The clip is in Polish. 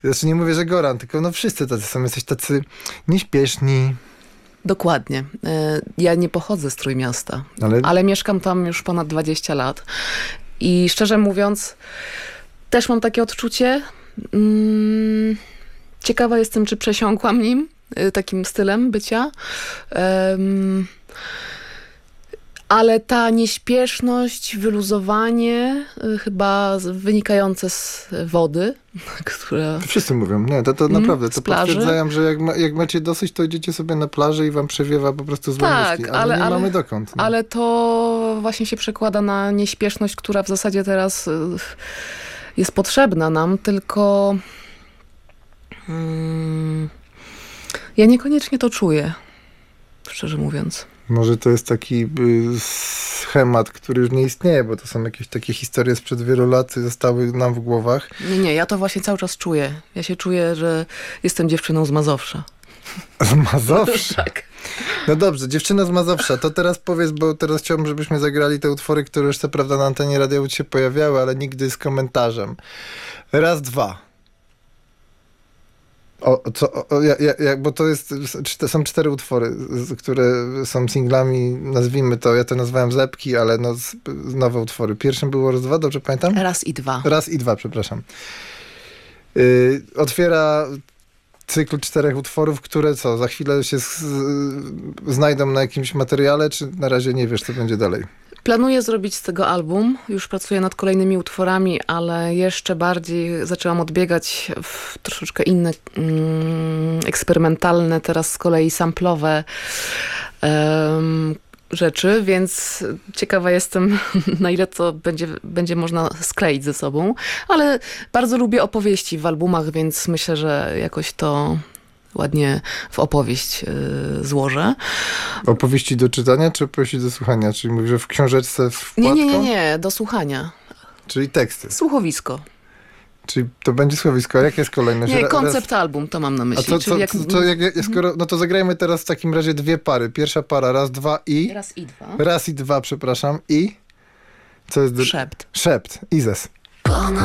Znaczy nie mówię, że Goran, tylko no wszyscy tacy są. Jesteś tacy nieśpieszni. Dokładnie. Ja nie pochodzę z Trójmiasta, Ale- ale mieszkam tam już ponad 20 lat. I szczerze mówiąc, też mam takie odczucie. Ciekawa jestem, czy przesiąkłam nim, takim stylem bycia. Ale ta nieśpieszność, wyluzowanie, chyba wynikające z wody, która... Wszyscy mówią, nie, to naprawdę, z to plaży. potwierdzają, że jak macie dosyć, to idziecie sobie na plażę i wam przewiewa po prostu złe Tak, myśli, ale nie mamy dokąd. No. Ale to właśnie się przekłada na nieśpieszność, która w zasadzie teraz jest potrzebna nam, tylko ja niekoniecznie to czuję, szczerze mówiąc. Może to jest taki schemat, który już nie istnieje, bo to są jakieś takie historie sprzed wielu lat, zostały nam w głowach. Nie, ja to właśnie cały czas czuję. Ja się czuję, że jestem dziewczyną z Mazowsza. Z Mazowsza? Tak. No dobrze, dziewczyna z Mazowsza, to teraz powiedz, bo teraz chciałbym, żebyśmy zagrali te utwory, które już co prawda na antenie Radia Łódź się pojawiały, ale nigdy z komentarzem. Raz, dwa. Bo to są 4 utwory, które są singlami, nazwijmy to, ja to nazwałem zlepki, ale no, nowe utwory. Pierwszym było raz, dwa, dobrze pamiętam? Raz i dwa. Raz i dwa, przepraszam. Otwiera cykl 4 utworów, które za chwilę się znajdą na jakimś materiale, czy na razie nie wiesz, co będzie dalej? Planuję zrobić z tego album. Już pracuję nad kolejnymi utworami, ale jeszcze bardziej zaczęłam odbiegać w troszeczkę inne, eksperymentalne, teraz z kolei samplowe rzeczy, więc ciekawa jestem, na ile to będzie można skleić ze sobą. Ale bardzo lubię opowieści w albumach, więc myślę, że jakoś to ładnie w opowieść złożę. Opowieści do czytania, czy opowieści do słuchania? Czyli mówisz, że w książeczce wkładką? Nie, do słuchania. Czyli teksty. Słuchowisko. Czyli to będzie słuchowisko. A jaka jest kolejność? Nie, koncept album, to mam na myśli. No to zagrajmy teraz w takim razie 2 pary. Pierwsza para, raz, dwa i... Raz i dwa. Raz i dwa, przepraszam. I... Co jest... Szept. Szept. Izes.